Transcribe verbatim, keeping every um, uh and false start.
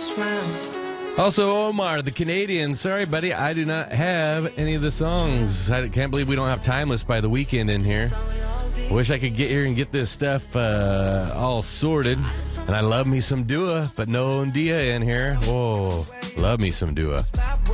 Also, Omar, the Canadian. Sorry, buddy, I do not have any of the songs. I can't believe we don't have Timeless by the Weekend in here. I wish I could get here and get this stuff uh, all sorted. And I love me some Dua, but no Dia in here. Whoa, love me some Dua.